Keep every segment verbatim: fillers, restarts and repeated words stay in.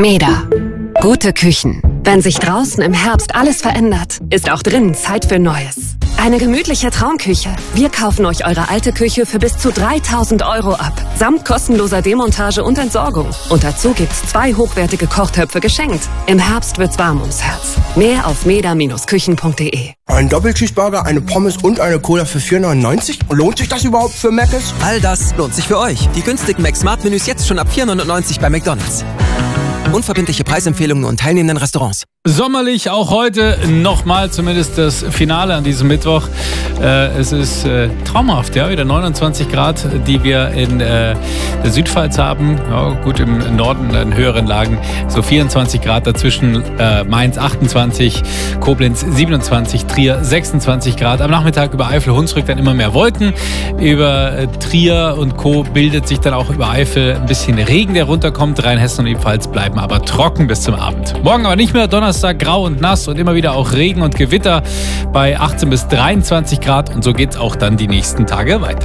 Meda. Gute Küchen. Wenn sich draußen im Herbst alles verändert, ist auch drinnen Zeit für Neues. Eine gemütliche Traumküche. Wir kaufen euch eure alte Küche für bis zu dreitausend Euro ab. Samt kostenloser Demontage und Entsorgung. Und dazu gibt's zwei hochwertige Kochtöpfe geschenkt. Im Herbst wird's warm ums Herz. Mehr auf meda Bindestrich küchen punkt de. Ein Doppelcheeseburger, eine Pommes und eine Cola für vier neunundneunzig? Lohnt sich das überhaupt für Mc's? All das lohnt sich für euch. Die günstigen Mac-Smart-Menüs jetzt schon ab vier neunundneunzig bei McDonald's. Unverbindliche Preisempfehlungen und teilnehmenden Restaurants. Sommerlich auch heute nochmal, zumindest das Finale an diesem Mittwoch. Äh, es ist äh, traumhaft, ja, wieder neunundzwanzig Grad, die wir in äh, der Südpfalz haben. Ja, gut, im Norden in höheren Lagen so vierundzwanzig Grad, dazwischen äh, Mainz achtundzwanzig, Koblenz siebenundzwanzig, Trier sechsundzwanzig Grad. Am Nachmittag über Eifel-Hunsrück dann immer mehr Wolken. Über äh, Trier und Co. bildet sich dann auch über Eifel ein bisschen Regen, der runterkommt. Rheinhessen und die Pfalz bleiben aber trocken bis zum Abend. Morgen aber nicht mehr, Donnerstag grau und nass und immer wieder auch Regen und Gewitter bei achtzehn bis dreiundzwanzig Grad und so geht's auch dann die nächsten Tage weiter.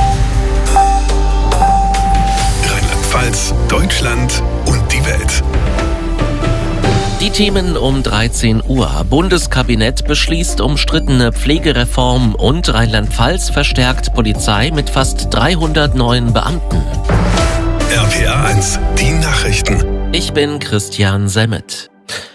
Rheinland-Pfalz, Deutschland und die Welt. Die Themen um dreizehn Uhr. Bundeskabinett beschließt umstrittene Pflegereform und Rheinland-Pfalz verstärkt Polizei mit fast dreihundert neuen Beamten. R P R eins, die Nachrichten. Ich bin Christian Semmet.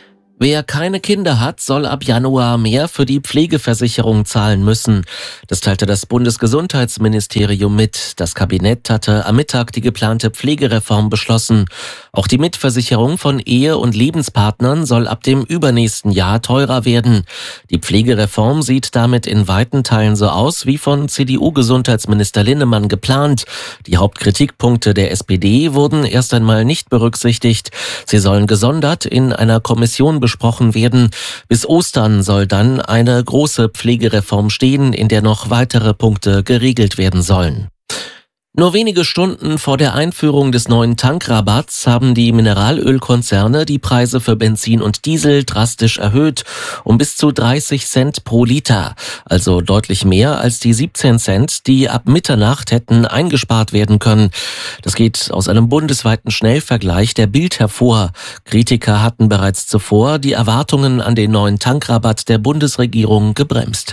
Wer keine Kinder hat, soll ab Januar mehr für die Pflegeversicherung zahlen müssen. Das teilte das Bundesgesundheitsministerium mit. Das Kabinett hatte am Mittag die geplante Pflegereform beschlossen. Auch die Mitversicherung von Ehe- und Lebenspartnern soll ab dem übernächsten Jahr teurer werden. Die Pflegereform sieht damit in weiten Teilen so aus wie von C D U-Gesundheitsminister Linnemann geplant. Die Hauptkritikpunkte der S P D wurden erst einmal nicht berücksichtigt. Sie sollen gesondert in einer Kommission besprochen werden. Bis Ostern soll dann eine große Pflegereform stehen, in der noch weitere Punkte geregelt werden sollen. Nur wenige Stunden vor der Einführung des neuen Tankrabatts haben die Mineralölkonzerne die Preise für Benzin und Diesel drastisch erhöht, um bis zu dreißig Cent pro Liter, also deutlich mehr als die siebzehn Cent, die ab Mitternacht hätten eingespart werden können. Das geht aus einem bundesweiten Schnellvergleich der Bild hervor. Kritiker hatten bereits zuvor die Erwartungen an den neuen Tankrabatt der Bundesregierung gebremst.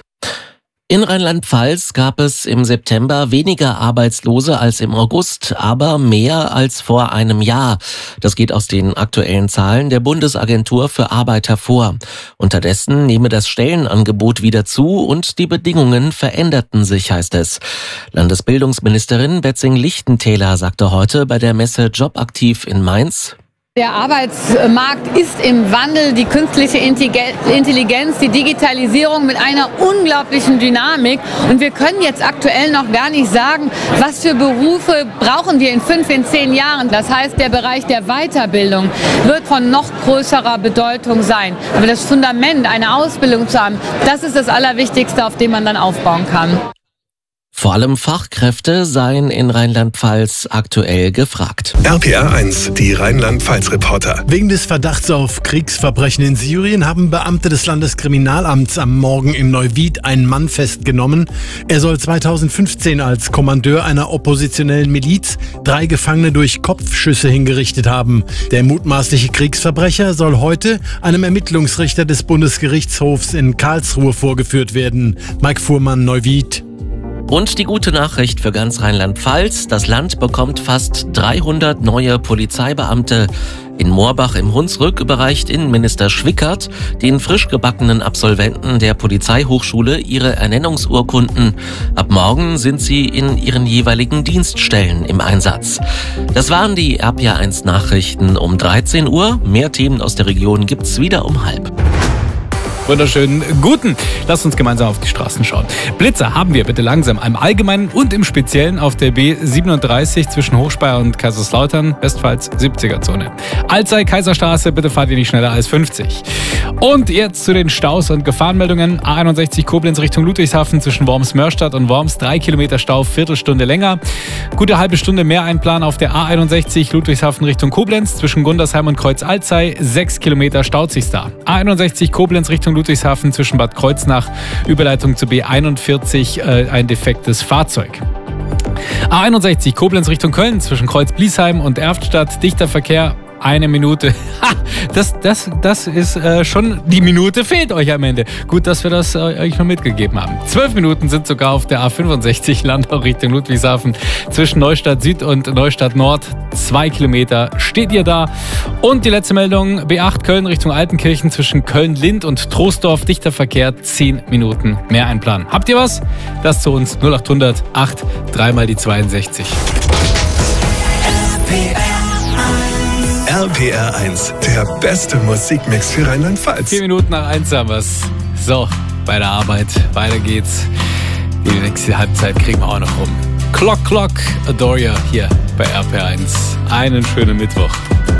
In Rheinland-Pfalz gab es im September weniger Arbeitslose als im August, aber mehr als vor einem Jahr. Das geht aus den aktuellen Zahlen der Bundesagentur für Arbeit hervor. Unterdessen nehme das Stellenangebot wieder zu und die Bedingungen veränderten sich, heißt es. Landesbildungsministerin Betzing-Lichtentäler sagte heute bei der Messe Jobaktiv in Mainz: Der Arbeitsmarkt ist im Wandel, die künstliche Intelligenz, die Digitalisierung mit einer unglaublichen Dynamik. Und wir können jetzt aktuell noch gar nicht sagen, was für Berufe brauchen wir in fünf, in zehn Jahren. Das heißt, der Bereich der Weiterbildung wird von noch größerer Bedeutung sein. Aber das Fundament, eine Ausbildung zu haben, das ist das Allerwichtigste, auf dem man dann aufbauen kann. Vor allem Fachkräfte seien in Rheinland-Pfalz aktuell gefragt. R P R eins, die Rheinland-Pfalz-Reporter. Wegen des Verdachts auf Kriegsverbrechen in Syrien haben Beamte des Landeskriminalamts am Morgen im Neuwied einen Mann festgenommen. Er soll zweitausendfünfzehn als Kommandeur einer oppositionellen Miliz drei Gefangene durch Kopfschüsse hingerichtet haben. Der mutmaßliche Kriegsverbrecher soll heute einem Ermittlungsrichter des Bundesgerichtshofs in Karlsruhe vorgeführt werden. Mike Fuhrmann, Neuwied. Und die gute Nachricht für ganz Rheinland-Pfalz: Das Land bekommt fast dreihundert neue Polizeibeamte. In Moorbach im Hunsrück überreicht Innenminister Schwickert den frisch gebackenen Absolventen der Polizeihochschule ihre Ernennungsurkunden. Ab morgen sind sie in ihren jeweiligen Dienststellen im Einsatz. Das waren die R P R eins Nachrichten um dreizehn Uhr. Mehr Themen aus der Region gibt's wieder um halb. Wunderschönen guten. Lasst uns gemeinsam auf die Straßen schauen. Blitzer haben wir bitte langsam im Allgemeinen und im Speziellen auf der B siebenunddreißig zwischen Hochspeyer und Kaiserslautern, Westpfalz siebziger-Zone. Alzey, Kaiserstraße, bitte fahrt ihr nicht schneller als fünfzig. Und jetzt zu den Staus und Gefahrenmeldungen. A einundsechzig Koblenz Richtung Ludwigshafen zwischen Worms-Mörstadt und Worms, drei Kilometer Stau, Viertelstunde länger. Gute halbe Stunde mehr Einplan auf der A einundsechzig Ludwigshafen Richtung Koblenz zwischen Gundersheim und Kreuz-Alzey, sechs Kilometer staut sich da. A einundsechzig Koblenz Richtung Ludwigshafen zwischen Bad Kreuznach, Überleitung zu B einundvierzig, äh, ein defektes Fahrzeug. A einundsechzig Koblenz Richtung Köln zwischen Kreuz-Bliesheim und Erftstadt, dichter Verkehr. eine Minute. Ha, das, das, das ist äh, schon, die Minute fehlt euch am Ende. Gut, dass wir das äh, euch noch mitgegeben haben. Zwölf Minuten sind sogar auf der A fünfundsechzig Landau Richtung Ludwigshafen zwischen Neustadt Süd und Neustadt Nord. Zwei Kilometer steht ihr da. Und die letzte Meldung, B acht Köln Richtung Altenkirchen zwischen Köln-Lind und Troisdorf. Dichter Verkehr, zehn Minuten mehr einplanen. Habt ihr was? Das zu uns null achthundert acht, dreimal die zweiundsechzig. R P R eins, der beste Musikmix für Rheinland-Pfalz. Vier Minuten nach eins haben wir's. So, bei der Arbeit, weiter geht's. Die nächste Halbzeit kriegen wir auch noch rum. Clock Clock, Adoria hier bei R P R eins. Einen schönen Mittwoch.